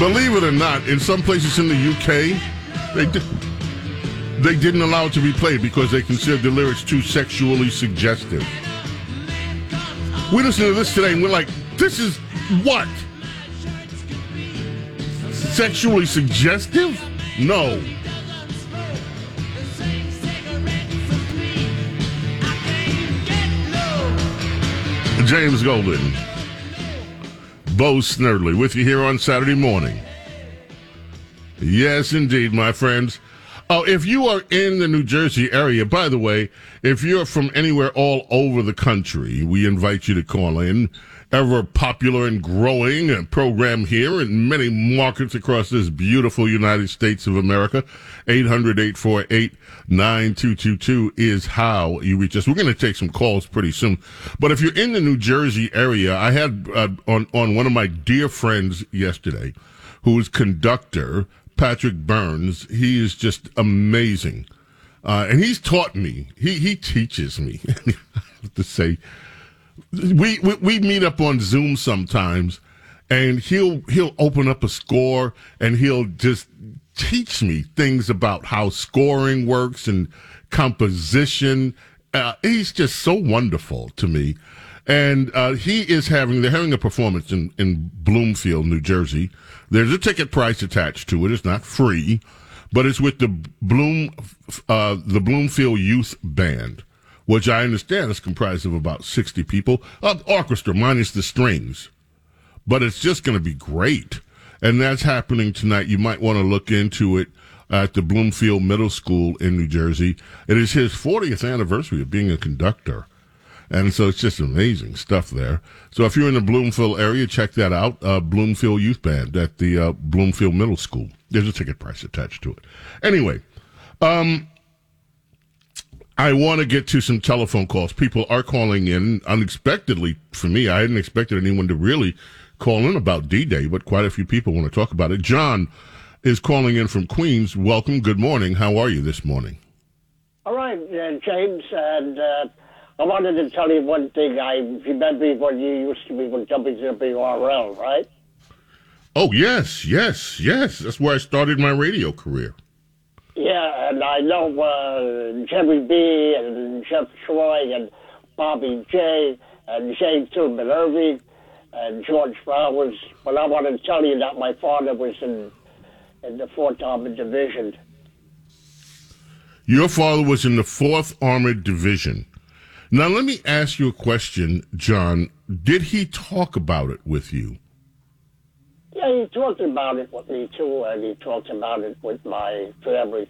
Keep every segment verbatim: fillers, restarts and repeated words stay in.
Believe it or not, in some places in the U K, they did, they didn't allow it to be played because they considered the lyrics too sexually suggestive. We listen to this today and we're like, this is what? Sexually suggestive? No. James Golden, Bo Snerdley, with you here on Saturday morning. Yes, indeed, my friends. Oh, if you are in the New Jersey area, by the way, if you're from anywhere all over the country, we invite you to call in. Ever popular and growing a program here in many markets across this beautiful United States of America. eight hundred, eight four eight, nine two two two is how you reach us. We're going to take some calls pretty soon. But if you're in the New Jersey area, I had uh, on, on one of my dear friends yesterday, who is conductor, Patrick Burns. He is just amazing. Uh, and he's taught me. He, he teaches me, I have to say. We, we we meet up on Zoom sometimes, and he'll he'll open up a score and he'll just teach me things about how scoring works and composition. Uh, he's just so wonderful to me, and uh, he is having they're having a performance in in Bloomfield, New Jersey. There's a ticket price attached to it. It's not free, but it's with the Bloom uh, the Bloomfield Youth Band, which I understand is comprised of about sixty people. Uh, orchestra minus the strings. But it's just going to be great. And that's happening tonight. You might want to look into it at the Bloomfield Middle School in New Jersey. It is his fortieth anniversary of being a conductor. And so it's just amazing stuff there. So if you're in the Bloomfield area, check that out. Uh, Bloomfield Youth Band at the uh, Bloomfield Middle School. There's a ticket price attached to it. Anyway, um... I want to get to some telephone calls. People are calling in unexpectedly for me. I hadn't expected anyone to really call in about D-Day, but quite a few people want to talk about it. John is calling in from Queens. Welcome. Good morning. How are you this morning? All right, uh, James. And uh, I wanted to tell you one thing. I remember when you used to be with W W R L, right? Oh, yes, yes, yes. That's where I started my radio career. Yeah, and I know uh, Jerry B. and Jeff Troy and Bobby J. and Jay Tillman Irving and George Flowers. But I want to tell you that my father was in in the fourth Armored Division. Your father was in the fourth Armored Division. Now, let me ask you a question, John. Did he talk about it with you? Yeah, he talked about it with me, too, and he talked about it with my family.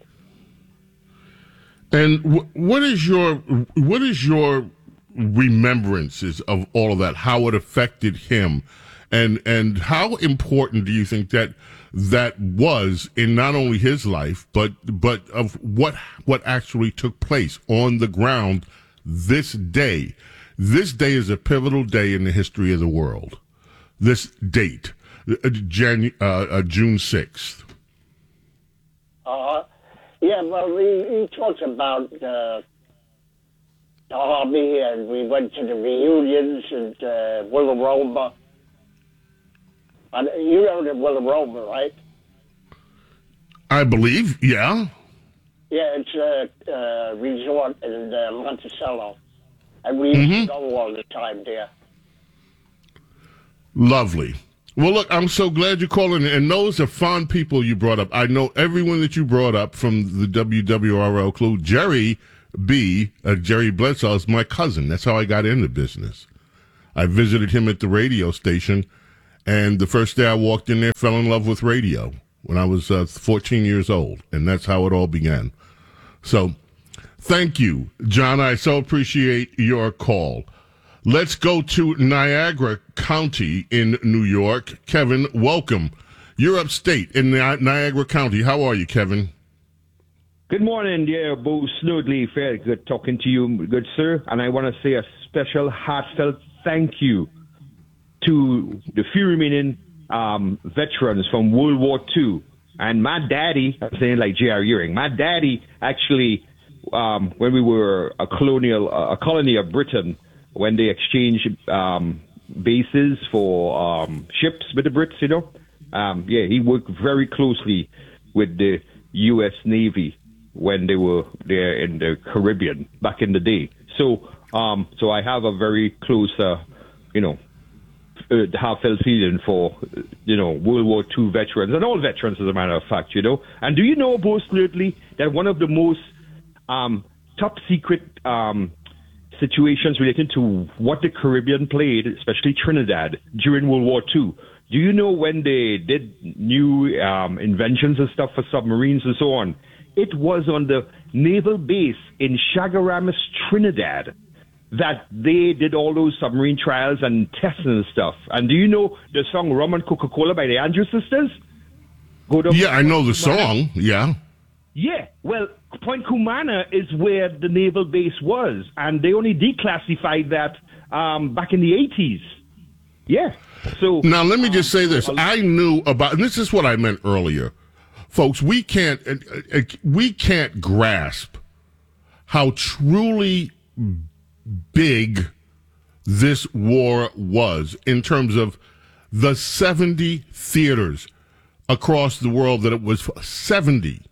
And wh- what is your what is your remembrances of all of that, how it affected him, and and how important do you think that that was in not only his life, but but of what what actually took place on the ground this day? This day is a pivotal day in the history of the world. This date. Uh, Janu- uh, uh, June sixth. Uh, yeah, well, he, he talks about uh, the Army, and we went to the reunions at uh, Willaroma. And you know the Willaroma, right? I believe, yeah. Yeah, it's a uh, resort in uh, Monticello, and we used mm-hmm. to go all the time there. Lovely. Well, look, I'm so glad you're calling, and those are fond people you brought up. I know everyone that you brought up from the W W R L crew. Jerry B., uh, Jerry Bledsoe, is my cousin. That's how I got into business. I visited him at the radio station, and the first day I walked in there, fell in love with radio when I was uh, fourteen years old, and that's how it all began. So, thank you, John. I so appreciate your call. Let's go to Niagara County in New York. Kevin, welcome. You're upstate in Ni- Niagara County. How are you, Kevin? Good morning, dear Bo Snerdley. Very good talking to you, good sir. And I want to say a special heartfelt thank you to the few remaining um, veterans from World War Two. And my daddy, I'm saying like J R. Ewing, my daddy actually, um, when we were a colonial, a colony of Britain, when they exchanged um, bases for um, ships with the Brits, you know, Um, yeah, he worked very closely with the U S Navy when they were there in the Caribbean back in the day. So, um, so I have a very close, uh, you know, uh, heartfelt feeling for, you know, World War Two veterans and all veterans, as a matter of fact, you know. And do you know, Bo Snerdley, that one of the most um, top secret um, situations related to what the Caribbean played, especially Trinidad, during World War Two. Do you know when they did new um, inventions and stuff for submarines and so on? It was on the naval base in Chaguaramas, Trinidad, that they did all those submarine trials and tests and stuff. And do you know the song Rum and Coca-Cola by the Andrews Sisters? Go to yeah, I know the song, yeah. Yeah, well, Point Cumana is where the naval base was, and they only declassified that um, back in the eighties. Yeah. So now let me just say this: I knew about, and this is what I meant earlier, folks. We can't, we can't grasp how truly big this war was in terms of the seventy theaters across the world that it was seventy.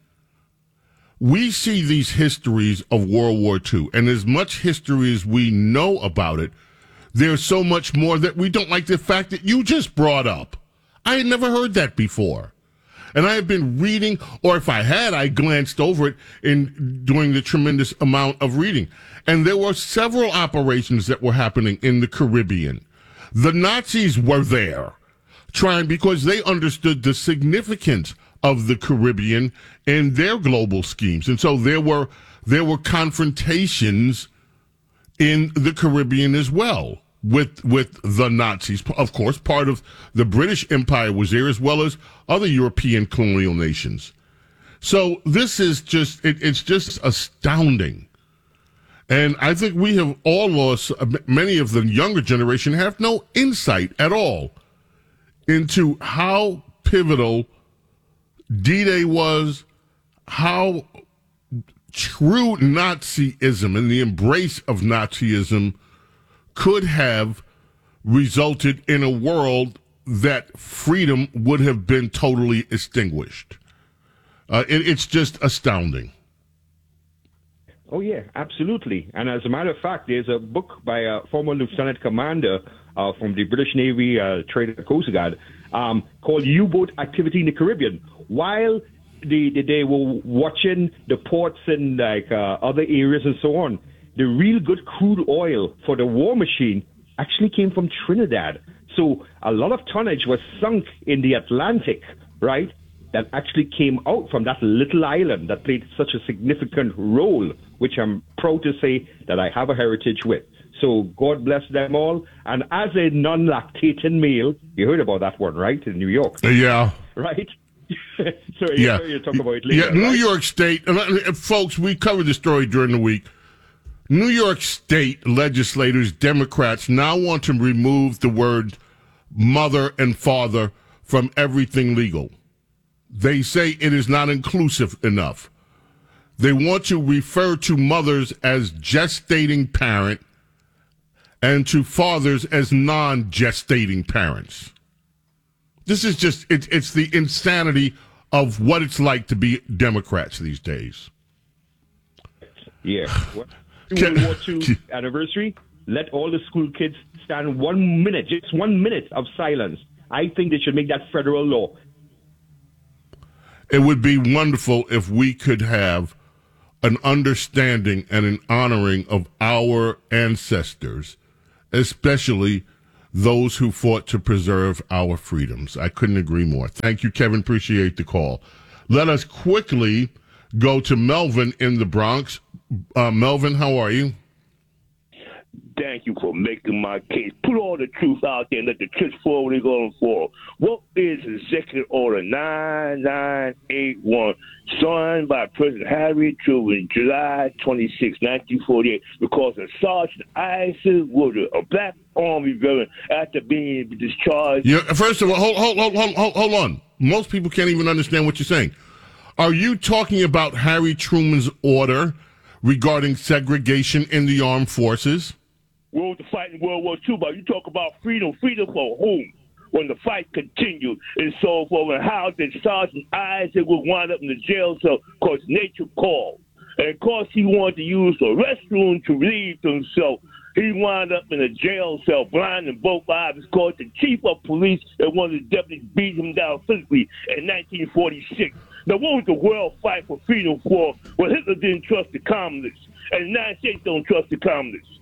We see these histories of World War Two, and as much history as we know about it, there's so much more that we don't like the fact that you just brought up. I had never heard that before. And I have been reading, or if I had, I glanced over it in doing the tremendous amount of reading. And there were several operations that were happening in the Caribbean. The Nazis were there, trying, because they understood the significance of the Caribbean and their global schemes. And so there were there were confrontations in the Caribbean as well with with the Nazis. Of course, part of the British Empire was there, as well as other European colonial nations. So this is just, it, it's just astounding. And I think we have all lost, many of the younger generation have no insight at all into how pivotal D-Day was, how true Nazism and the embrace of Nazism could have resulted in a world that freedom would have been totally extinguished. Uh, it, it's just astounding. Oh, yeah, absolutely. And as a matter of fact, there's a book by a former lieutenant commander uh, from the British Navy, uh, Trade and Coast Guard, um, called U-Boat Activity in the Caribbean. While the, the, they were watching the ports and like uh, other areas and so on, the real good crude oil for the war machine actually came from Trinidad. So a lot of tonnage was sunk in the Atlantic, right, that actually came out from that little island that played such a significant role, which I'm proud to say that I have a heritage with. So God bless them all. And as a non-lactating male, you heard about that one, right, in New York? Yeah. Right? so yeah. you talk about it later. Yeah, New right? York State, and folks, we covered the story during the week. New York State legislators, Democrats, now want to remove the word mother and father from everything legal. They say it is not inclusive enough. They want to refer to mothers as gestating parent and to fathers as non-gestating parents. This is just, it, it's the insanity of what it's like to be Democrats these days. Yeah. World War Two anniversary, let all the school kids stand one minute, just one minute of silence. I think they should make that federal law. It would be wonderful if we could have an understanding and an honoring of our ancestors, especially those who fought to preserve our freedoms. I couldn't agree more. Thank you, Kevin. Appreciate the call. Let us quickly go to Melvin in the Bronx. Uh, Melvin, how are you? Thank you for making my case. Put all the truth out there and let the kids fall what they're going for. What is Executive Order nine nine eight one, signed by President Harry Truman, July twenty-sixth, nineteen forty-eight, because of Sergeant Isaac Woodard, a black Army veteran, after being discharged. Yeah, first of all, hold, hold, hold, hold, hold, hold on. Most people can't even understand what you're saying. Are you talking about Harry Truman's order regarding segregation in the armed forces? We were fighting World War Two, but you talk about freedom. Freedom for whom? when the fight continued and so forth, and how that Sergeant Isaac would wind up in the jail cell because nature called. And of course, he wanted to use the restroom to relieve himself. He wound up in a jail cell, blind in both eyes, because the chief of police and one of the deputies beat him down physically in nineteen forty-six. Now, what was the world fight for freedom for? Well, Hitler didn't trust the communists, and the United States don't trust the communists.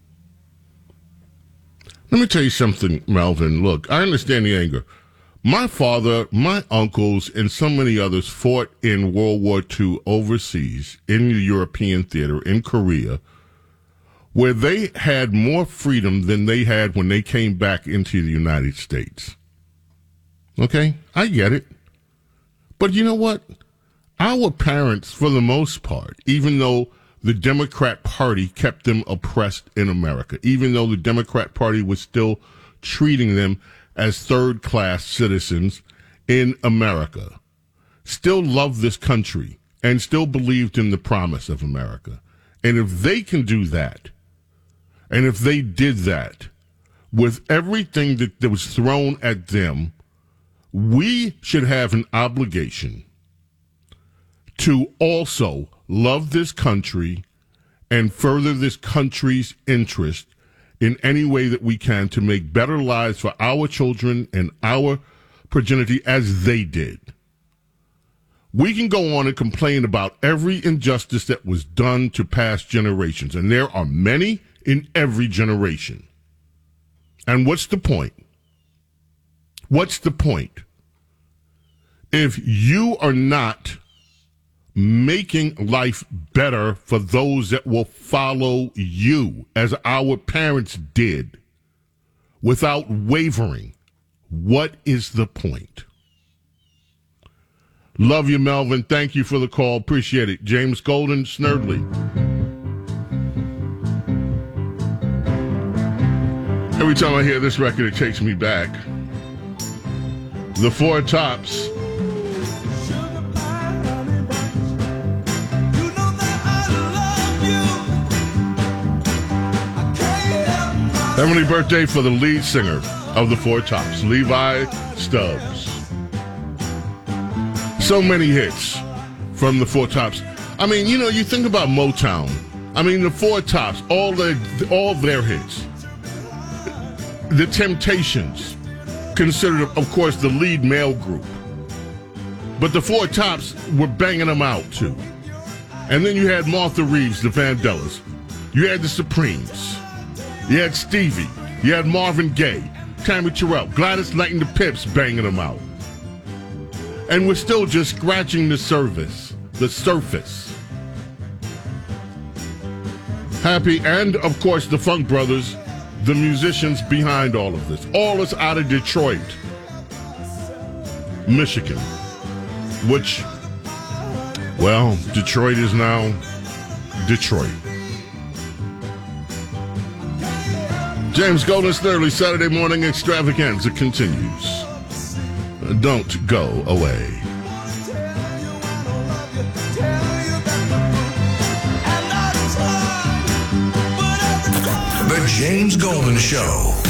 Let me tell you something, Melvin. Look, I understand the anger. My father, my uncles, and so many others fought in World War Two overseas, in the European theater, in Korea, where they had more freedom than they had when they came back into the United States. Okay? I get it. But you know what? Our parents, for the most part, even though the Democrat Party kept them oppressed in America, even though the Democrat Party was still treating them as third-class citizens in America, still loved this country and still believed in the promise of America. And if they can do that, and if they did that with everything that, that was thrown at them, we should have an obligation to also love this country and further this country's interest in any way that we can to make better lives for our children and our progeny as they did. We can go on and complain about every injustice that was done to past generations, and there are many in every generation. And what's the point? What's the point? If you are not making life better for those that will follow you, as our parents did, without wavering, what is the point? Love you, Melvin. Thank you for the call. Appreciate it. James Golden, Snerdley. Every time I hear this record, it takes me back. The Four Tops. Heavenly birthday for the lead singer of the Four Tops, Levi Stubbs. So many hits from the Four Tops. I mean, you know, you think about Motown. I mean, the Four Tops, all their, all their hits. The Temptations, considered, of course, the lead male group. But the Four Tops were banging them out, too. And then you had Martha Reeves, the Vandellas. You had the Supremes. You had Stevie. You had Marvin Gaye, Tammy Terrell, Gladys Knight and the Pips banging them out. And we're still just scratching the surface, the surface. Happy, and of course the Funk Brothers, the musicians behind all of this. All is out of Detroit, Michigan, which, well, Detroit is now Detroit. James Golden, Snerdley, Saturday morning extravaganza continues. Don't go away. The James Golden Show.